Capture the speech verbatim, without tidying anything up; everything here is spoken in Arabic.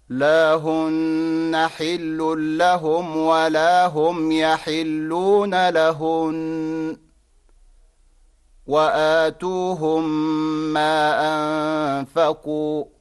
لا هن حل لهم ولا هم يحلون لهن وآتوهم ما أنفقوا